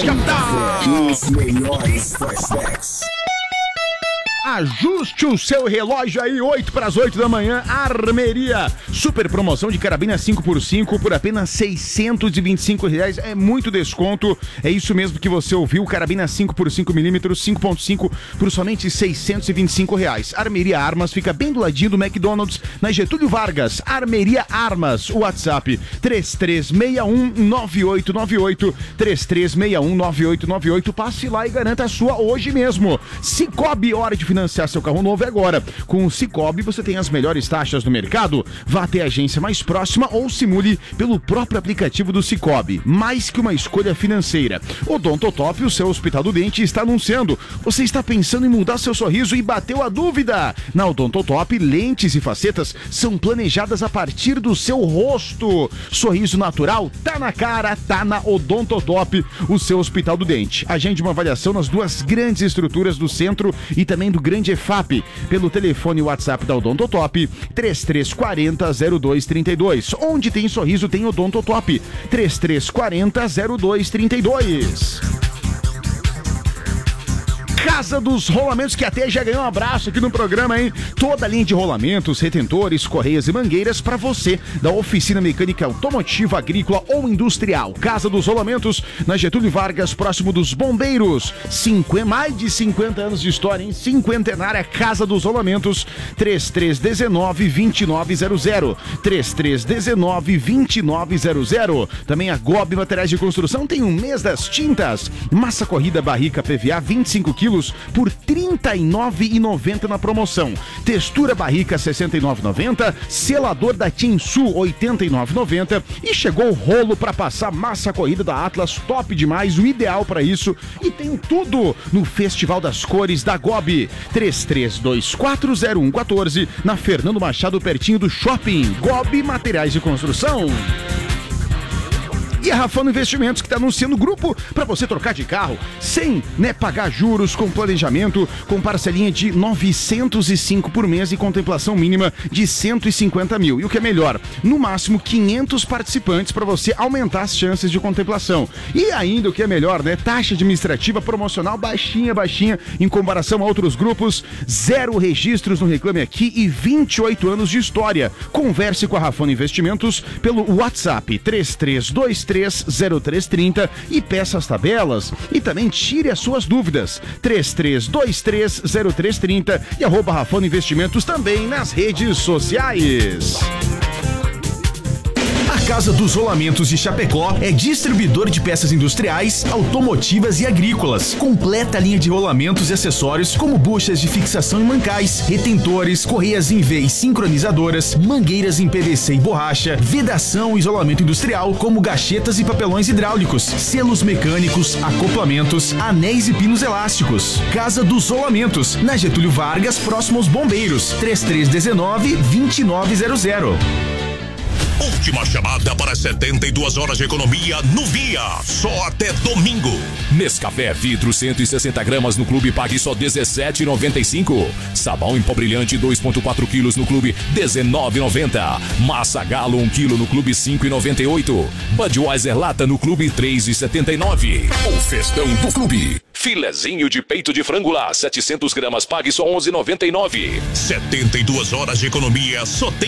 Rádio Capital. Os melhores flashbacks. Ajuste o seu relógio aí, 8 para as 8 da manhã, Armeria. Super promoção de carabina 5x5 por apenas R$625. É muito desconto. É isso mesmo que você ouviu. Carabina 5x5mm, 5.5 por somente R$625. Armeria Armas fica bem do ladinho do McDonald's, na Getúlio Vargas. Armeria Armas. O WhatsApp 33619898. 33619898. Passe lá e garanta a sua hoje mesmo. Cicobi, hora de financiar seu carro novo é agora. Com o Cicobi você tem as melhores taxas do mercado. Vá até a agência mais próxima ou simule pelo próprio aplicativo do Cicobi. Mais que uma escolha financeira. Odontotop, o seu Hospital do Dente, está anunciando. Você está pensando em mudar seu sorriso e bateu a dúvida? Na Odontotop, lentes e facetas são planejadas a partir do seu rosto. Sorriso natural tá na cara, tá na Odontotop, o seu Hospital do Dente. Agende uma avaliação nas duas grandes estruturas do centro e também do Grande EFAP, pelo telefone e WhatsApp da Odontotop, 3340-0232. Onde tem sorriso, tem Odontotop, 3340-0232. Casa dos Rolamentos, que até já ganhou um abraço aqui no programa, hein? Toda a linha de rolamentos, retentores, correias e mangueiras para você, da oficina mecânica automotiva, agrícola ou industrial. Casa dos Rolamentos, na Getúlio Vargas, próximo dos Bombeiros. Mais de 50 anos de história, hein? Cinquentenária Casa dos Rolamentos, 3319-2900. 3319-2900. Também a Gobi Materiais de Construção tem um mês das tintas. Massa corrida barrica PVA, 25 quilos por R$ 39,90 na promoção. Textura barrica, R$ 69,90. Selador da Tinsu, R$ 89,90. E chegou o rolo para passar massa corrida da Atlas, top demais, o ideal para isso. E tem tudo no Festival das Cores da Gobi. 33240114, na Fernando Machado, pertinho do Shopping. Gobi Materiais de Construção. E a Rafano Investimentos, que está anunciando o grupo para você trocar de carro sem, pagar juros, com planejamento, com parcelinha de 905 por mês e contemplação mínima de 150 mil. E o que é melhor, no máximo 500 participantes para você aumentar as chances de contemplação. E ainda o que é melhor, taxa administrativa promocional baixinha, em comparação a outros grupos, 0 registros no Reclame Aqui e 28 anos de história. Converse com a Rafano Investimentos pelo WhatsApp 3323 0330 e peça as tabelas e também tire as suas dúvidas. 33230330 e @Rafano Investimentos também nas redes sociais. A Casa dos Rolamentos de Chapecó é distribuidor de peças industriais, automotivas e agrícolas. Completa linha de rolamentos e acessórios como buchas de fixação e mancais, retentores, correias em V e sincronizadoras, mangueiras em PVC e borracha, vedação e isolamento industrial como gachetas e papelões hidráulicos, selos mecânicos, acoplamentos, anéis e pinos elásticos. Casa dos Rolamentos, na Getúlio Vargas, próximo aos Bombeiros, 3319-2900. Última chamada para 72 horas de economia no Via. Só até domingo. Nescafé vidro 160 gramas no clube, pague só R$17,95. Sabão em pó brilhante 2,4 quilos no clube, R$19,90. Massa Galo 1 quilo no clube, R$5,98. Budweiser lata no clube, R$3,79. O festão do clube. Filezinho de peito de frango lá, 700 gramas, pague só R$11,99. 72 horas de economia só tem